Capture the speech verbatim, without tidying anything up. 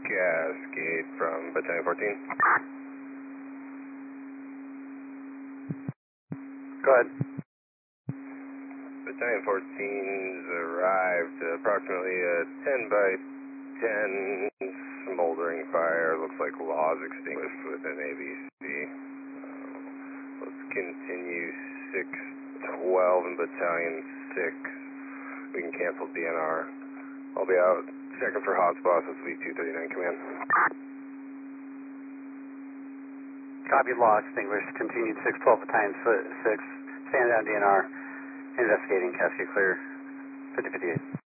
Cascade from Battalion fourteen. Go ahead. Battalion fourteen's arrived approximately a ten by ten smoldering fire. Looks like laws extinguished within A B C. Uh, let's continue six twelve in Battalion six. We can cancel D N R. I'll be out checking for hotspots. This will be two thirty-nine command. Copy, law extinguished. Continued six twelve Battalion six. Stand down D N R. Investigating. Cascade clear. fifty fifty-eight.